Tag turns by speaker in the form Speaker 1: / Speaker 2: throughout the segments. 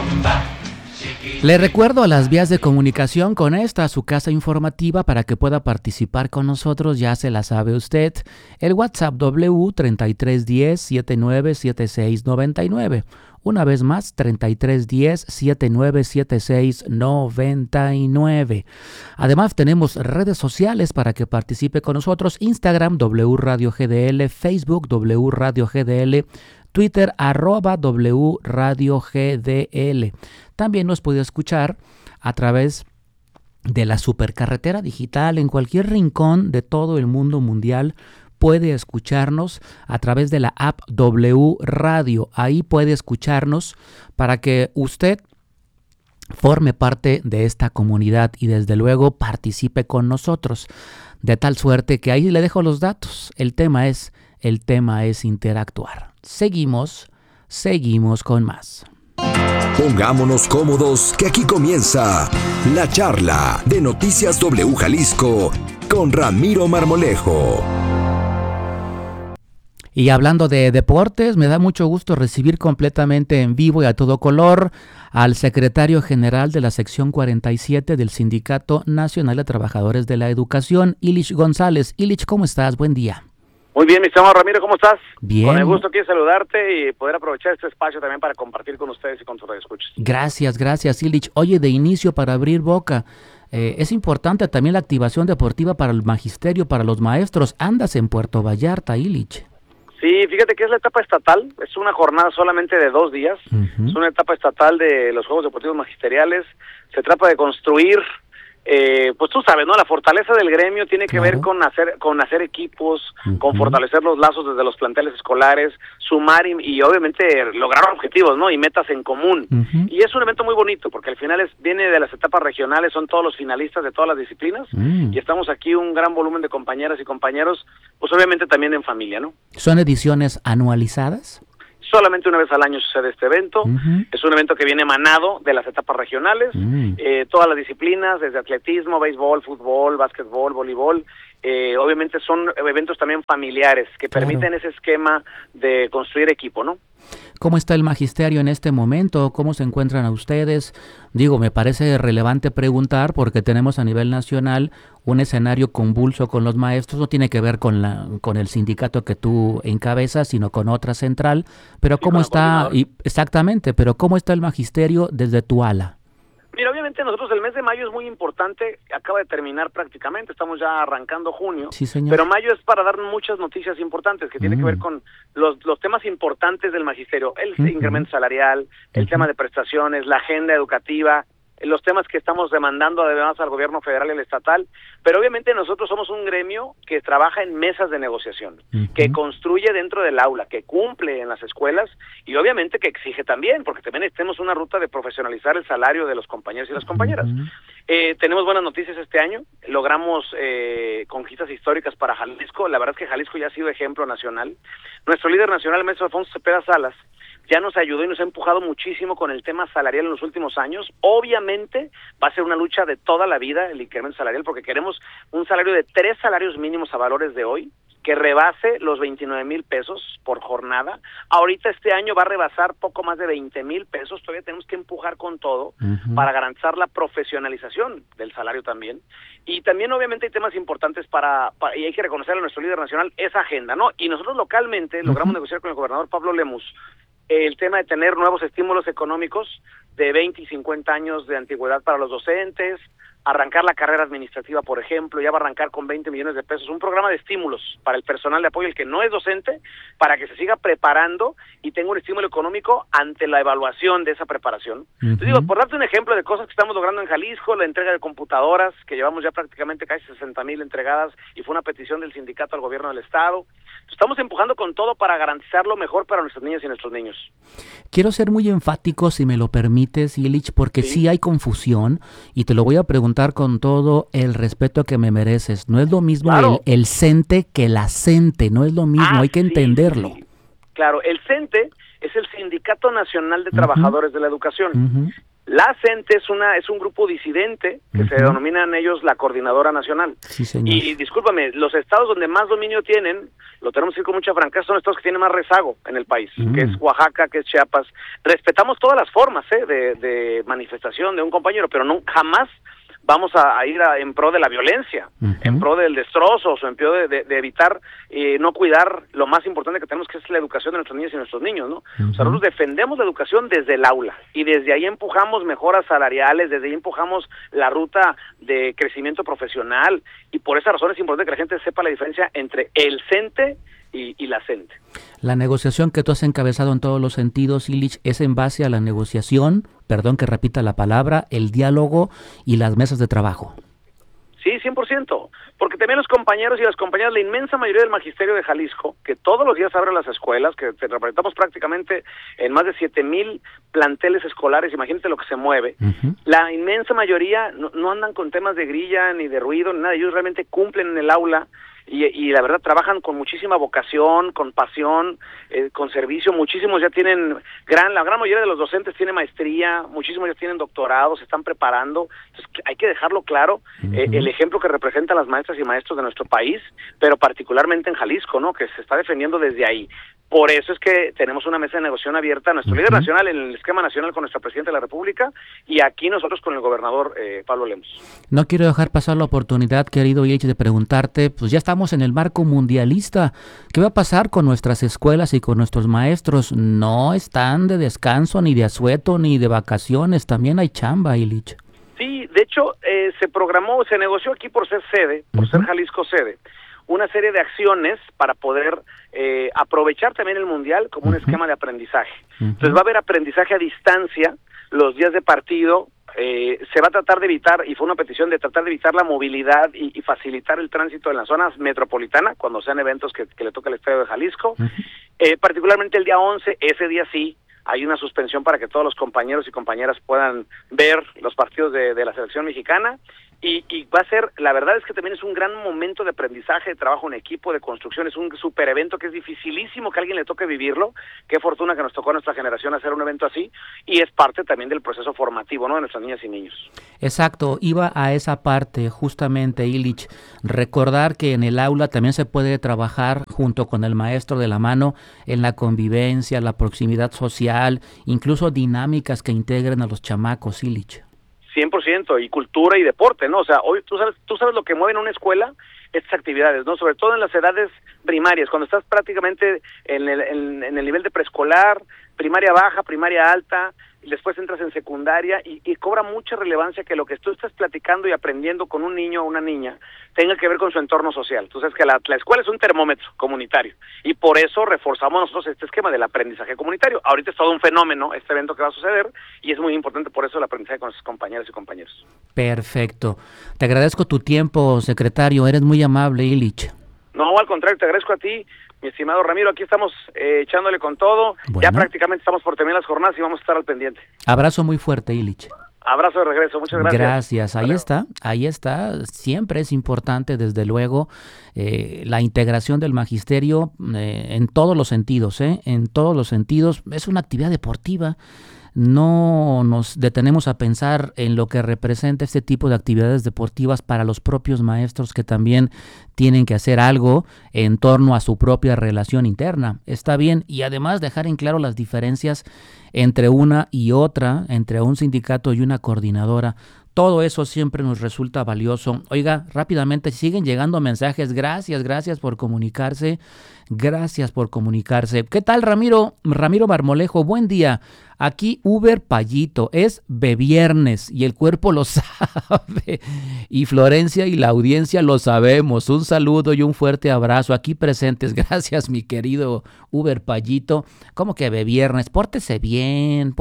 Speaker 1: Le recuerdo a las vías de comunicación con esta, su casa informativa, para que pueda participar con nosotros, ya se la sabe usted. El WhatsApp W3310-797699. Una vez más, 3310-797699. Además, tenemos redes sociales para que participe con nosotros. Instagram, W Radio GDL, Facebook, W Radio GDL, Twitter, @W Radio GDL. También nos puede escuchar a través de la supercarretera digital en cualquier rincón de todo el mundo mundial. Puede escucharnos a través de la app W Radio. Ahí puede escucharnos para que usted forme parte de esta comunidad y desde luego participe con nosotros. De tal suerte que ahí le dejo los datos. El tema es interactuar. Seguimos con más.
Speaker 2: Pongámonos cómodos, que aquí comienza la charla de Noticias W Jalisco con Ramiro Marmolejo.
Speaker 1: Y hablando de deportes, me da mucho gusto recibir completamente en vivo y a todo color al secretario general de la sección 47 del Sindicato Nacional de Trabajadores de la Educación, Ilich González. Ilich, ¿cómo estás? Buen día.
Speaker 3: Muy bien, mi estimado Ramiro, ¿cómo estás?
Speaker 1: Bien.
Speaker 3: Con el gusto quiero saludarte y poder aprovechar este espacio también para compartir con ustedes y con tus radioescuchas.
Speaker 1: Gracias, Ilich. Oye, de inicio, para abrir boca, es importante también la activación deportiva para el magisterio, para los maestros. Andas en Puerto Vallarta, Ilich.
Speaker 3: Sí, fíjate que es la etapa estatal, es una jornada solamente de 2 días, Es una etapa estatal de los Juegos Deportivos Magisteriales. Se trata de construir, pues tú sabes, ¿no? La fortaleza del gremio tiene que ver con hacer equipos, con fortalecer los lazos desde los planteles escolares, sumar y obviamente lograr objetivos, ¿no? Y metas en común. Y es un evento muy bonito porque al final viene de las etapas regionales, son todos los finalistas de todas las disciplinas y estamos aquí un gran volumen de compañeras y compañeros, pues obviamente también en familia, ¿no?
Speaker 1: ¿Son ediciones anualizadas?
Speaker 3: Solamente una vez al año sucede este evento. Es un evento que viene emanado de las etapas regionales, todas las disciplinas, desde atletismo, béisbol, fútbol, básquetbol, voleibol. Obviamente son eventos también familiares que permiten ese esquema de construir equipo, ¿no?
Speaker 1: ¿Cómo está el magisterio en este momento? ¿Cómo se encuentran a ustedes? Digo, me parece relevante preguntar porque tenemos a nivel nacional un escenario convulso con los maestros. No tiene que ver con el sindicato que tú encabezas, sino con otra central. Pero ¿cómo está? Exactamente, pero ¿cómo está el magisterio desde tu ala?
Speaker 3: Mira, obviamente nosotros el mes de mayo es muy importante, acaba de terminar prácticamente, estamos ya arrancando junio,
Speaker 1: sí, señor.
Speaker 3: Pero mayo es para dar muchas noticias importantes que tienen que ver con los temas importantes del magisterio, el incremento salarial, el tema de prestaciones, la agenda educativa, los temas que estamos demandando además al gobierno federal y al estatal, pero obviamente nosotros somos un gremio que trabaja en mesas de negociación, que construye dentro del aula, que cumple en las escuelas y obviamente que exige también, porque también tenemos una ruta de profesionalizar el salario de los compañeros y las compañeras. Tenemos buenas noticias este año, logramos conquistas históricas para Jalisco, la verdad es que Jalisco ya ha sido ejemplo nacional. Nuestro líder nacional, el maestro Alfonso Cepeda Salas, ya nos ayudó y nos ha empujado muchísimo con el tema salarial en los últimos años. Obviamente va a ser una lucha de toda la vida el incremento salarial porque queremos un salario de 3 salarios mínimos a valores de hoy que rebase los 29,000 pesos por jornada. Ahorita este año va a rebasar poco más de 20,000 pesos. Todavía tenemos que empujar con todo para garantizar la profesionalización del salario también. Y también obviamente hay temas importantes y hay que reconocer a nuestro líder nacional esa agenda, ¿no? Y nosotros localmente logramos negociar con el gobernador Pablo Lemus el tema de tener nuevos estímulos económicos de 20 y 50 años de antigüedad para los docentes, arrancar la carrera administrativa, por ejemplo, ya va a arrancar con 20 millones de pesos, un programa de estímulos para el personal de apoyo, el que no es docente, para que se siga preparando y tenga un estímulo económico ante la evaluación de esa preparación. Entonces, digo, por darte un ejemplo de cosas que estamos logrando en Jalisco, la entrega de computadoras, que llevamos ya prácticamente casi 60,000 entregadas y fue una petición del sindicato al gobierno del estado. Estamos empujando con todo para garantizar lo mejor para nuestras niñas y nuestros niños.
Speaker 1: Quiero ser muy enfático, si me lo permites, Ilich, porque sí hay confusión y te lo voy a preguntar con todo el respeto que me mereces. No es lo mismo el CENTE que la CENTE, no es lo mismo, hay que entenderlo.
Speaker 3: Claro, el CENTE es el Sindicato Nacional de Trabajadores de la Educación. La CENTE es un grupo disidente que se denominan ellos la Coordinadora Nacional.
Speaker 1: Sí, señor.
Speaker 3: Y discúlpame, los estados donde más dominio tienen, lo tenemos que decir con mucha franqueza, son estados que tienen más rezago en el país, que es Oaxaca, que es Chiapas. Respetamos todas las formas de manifestación de un compañero, pero no jamás vamos a ir en pro de la violencia, en pro del destrozo, o en pro de evitar no cuidar lo más importante que tenemos, que es la educación de nuestras niñas y nuestros niños, ¿no? O sea, nosotros defendemos la educación desde el aula, y desde ahí empujamos mejoras salariales, desde ahí empujamos la ruta de crecimiento profesional, y por esa razón es importante que la gente sepa la diferencia entre el CENTE y la CENTE.
Speaker 1: La negociación que tú has encabezado en todos los sentidos, Illich, es en base a la negociación, perdón que repita la palabra, el diálogo y las mesas de trabajo.
Speaker 3: Sí, 100%, porque también los compañeros y las compañeras, la inmensa mayoría del magisterio de Jalisco, que todos los días abren las escuelas, que representamos prácticamente en más de 7,000 planteles escolares, imagínate lo que se mueve, la inmensa mayoría no andan con temas de grilla, ni de ruido, ni nada, ellos realmente cumplen en el aula, y la verdad trabajan con muchísima vocación, con pasión, con servicio. Muchísimos ya tienen, la gran mayoría de los docentes tiene maestría, muchísimos ya tienen doctorado, se están preparando. Entonces, hay que dejarlo claro, el ejemplo que representan las maestras y maestros de nuestro país, pero particularmente en Jalisco, ¿no?, que se está defendiendo desde ahí. Por eso es que tenemos una mesa de negociación abierta a nuestro líder nacional en el esquema nacional con nuestra presidenta de la República, y aquí nosotros con el gobernador Pablo Lemos. No
Speaker 1: quiero dejar pasar la oportunidad, querido Illich, de preguntarte, pues ya estamos en el marco mundialista. ¿Qué va a pasar con nuestras escuelas y con nuestros maestros? No están de descanso, ni de asueto, ni de vacaciones. También hay chamba, Illich.
Speaker 3: Sí, de hecho, se negoció aquí por ser sede, por ser Jalisco sede, una serie de acciones para poder aprovechar también el Mundial como un esquema de aprendizaje. Entonces va a haber aprendizaje a distancia los días de partido. Se va a tratar de evitar, y fue una petición de tratar de evitar la movilidad y facilitar el tránsito en las zonas metropolitanas cuando sean eventos que le toca al Estadio de Jalisco. Particularmente el día 11, ese día sí, hay una suspensión para que todos los compañeros y compañeras puedan ver los partidos de la selección mexicana, y va a ser, la verdad es que también es un gran momento de aprendizaje, de trabajo en equipo, de construcción, es un super evento que es dificilísimo que a alguien le toque vivirlo. Qué fortuna que nos tocó a nuestra generación hacer un evento así, y es parte también del proceso formativo, ¿no?, de nuestras niñas y niños.
Speaker 1: Exacto, iba a esa parte justamente, Illich, recordar que en el aula también se puede trabajar junto con el maestro de la mano en la convivencia, la proximidad social, incluso dinámicas que integren a los chamacos, Illich.
Speaker 3: 100%, y cultura y deporte, ¿no? O sea, hoy tú sabes lo que mueve en una escuela, estas actividades, ¿no? Sobre todo en las edades primarias, cuando estás prácticamente en el nivel de preescolar, primaria baja, primaria alta, y después entras en secundaria, y cobra mucha relevancia que lo que tú estás platicando y aprendiendo con un niño o una niña tenga que ver con su entorno social. Tú sabes que la escuela es un termómetro comunitario, y por eso reforzamos nosotros este esquema del aprendizaje comunitario. Ahorita es todo un fenómeno este evento que va a suceder, y es muy importante por eso el aprendizaje con sus compañeras y compañeros.
Speaker 1: Perfecto. Te agradezco tu tiempo, secretario. Eres muy amable, Illich.
Speaker 3: No, al contrario, te agradezco a ti, mi estimado Ramiro. Aquí estamos echándole con todo. Bueno. Ya prácticamente estamos por terminar las jornadas y vamos a estar al pendiente.
Speaker 1: Abrazo muy fuerte, Illich.
Speaker 3: Abrazo de regreso, muchas gracias.
Speaker 1: Gracias, ahí está. Siempre es importante, desde luego, la integración del magisterio en todos los sentidos, en todos los sentidos. Es una actividad deportiva. No nos detenemos a pensar en lo que representa este tipo de actividades deportivas para los propios maestros, que también tienen que hacer algo en torno a su propia relación interna. Está bien, y además dejar en claro las diferencias entre una y otra, entre un sindicato y una coordinadora. Todo eso siempre nos resulta valioso. Oiga, rápidamente siguen llegando mensajes. Gracias por comunicarse. Gracias por comunicarse. ¿Qué tal, Ramiro? Ramiro Marmolejo, buen día. Aquí Uber Payito, es viernes y el cuerpo lo sabe. Y Florencia y la audiencia lo sabemos. Un saludo y un fuerte abrazo aquí presentes. Gracias, mi querido Uber Payito. ¿Cómo que viernes? Pórtese bien.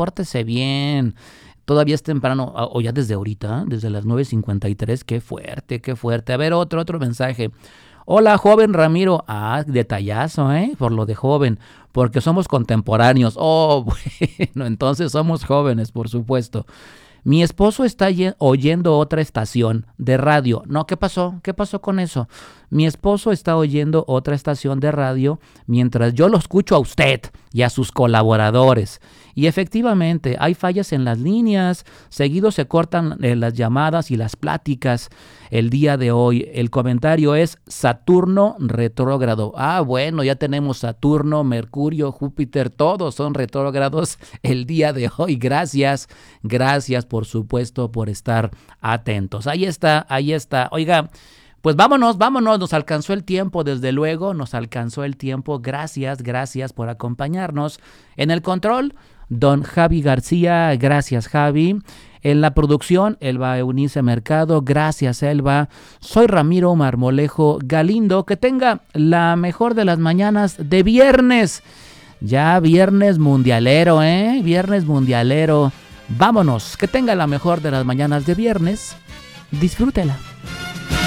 Speaker 1: Todavía es temprano, o ya desde ahorita, desde las 9:53, qué fuerte. A ver, otro mensaje. Hola, joven Ramiro. Detallazo, por lo de joven, porque somos contemporáneos. Bueno, entonces somos jóvenes, por supuesto. Mi esposo está oyendo otra estación de radio. No, ¿qué pasó? ¿Qué pasó con eso? Mi esposo está oyendo otra estación de radio mientras yo lo escucho a usted y a sus colaboradores. Y efectivamente, hay fallas en las líneas, seguido se cortan las llamadas y las pláticas. El día de hoy, el comentario es Saturno retrógrado. Bueno, ya tenemos Saturno, Mercurio, Júpiter, todos son retrógrados el día de hoy. Gracias por supuesto por estar atentos. Ahí está. Oiga, pues vámonos, nos alcanzó el tiempo, desde luego, nos alcanzó el tiempo. Gracias por acompañarnos. En el control, don Javi García, gracias Javi. En la producción, Elba Eunice Mercado, gracias Elba. Soy Ramiro Marmolejo Galindo, que tenga la mejor de las mañanas de viernes. Ya viernes mundialero, viernes mundialero. Vámonos, que tenga la mejor de las mañanas de viernes. Disfrútela.